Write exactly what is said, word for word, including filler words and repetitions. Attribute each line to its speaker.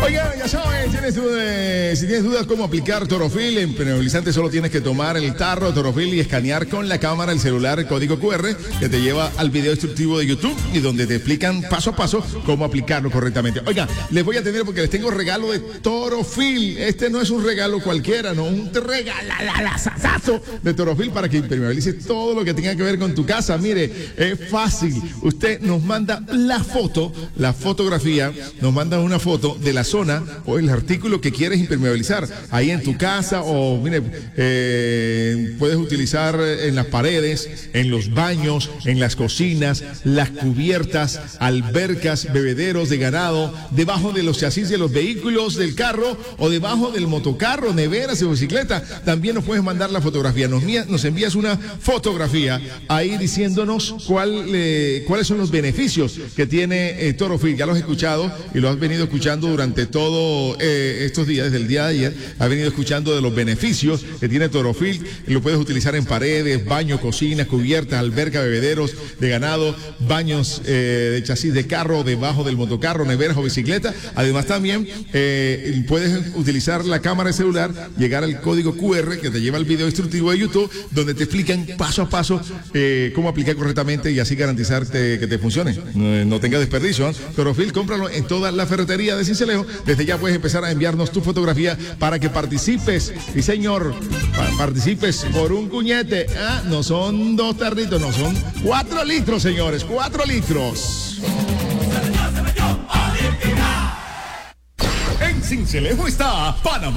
Speaker 1: Oiga, ya sabes, tienes dudas, si tienes dudas cómo aplicar Torofil, en Impermeabilizante solo tienes que tomar el tarro Torofil y escanear con la cámara el celular el código cu erre que te lleva al video instructivo de YouTube y donde te explican paso a paso cómo aplicarlo correctamente. Oiga, les voy a atender porque les tengo regalo de Torofil. Este no es un regalo cualquiera, no, un regalalazazo de Torofil para que impermeabilice todo lo que tenga que ver con tu casa. Mire, es fácil. Usted nos manda la foto, la fotografía, nos manda una foto de la zona o el artículo que quieres impermeabilizar ahí en tu casa o mire, eh, puedes utilizar en las paredes, en los baños, en las cocinas, las cubiertas, albercas, bebederos de ganado, debajo de los chasis de los vehículos del carro o debajo del motocarro, neveras o bicicleta. También nos puedes mandar la fotografía, nos, nos envías una fotografía ahí diciéndonos cuál, eh, cuáles son los beneficios que tiene eh, Torofil. Ya lo has escuchado y lo has venido escuchando durante todos eh, estos días, desde el día de ayer, has venido escuchando de los beneficios que tiene Torofil. Lo puedes utilizar en paredes, baños, cocinas, cubiertas, albercas, bebederos de ganado, baños eh, de chasis de carro, debajo del motocarro, neveras o bicicleta. Además también eh, puedes utilizar la cámara de celular, llegar al código cu erre que te lleva al video instructivo de YouTube, donde te explican paso a paso eh, cómo aplicar correctamente y así garantizarte que te funcione. No, no tenga desperdicio, ¿eh? Torofil, cómpralo en toda la ferretería de Sincelejo. Desde ya puedes empezar a enviarnos tu fotografía para que participes. Y señor, pa participes por un cuñete. Ah, no son dos tarritos, no son cuatro litros, señores, cuatro litros. En Sincelejo está Panamá.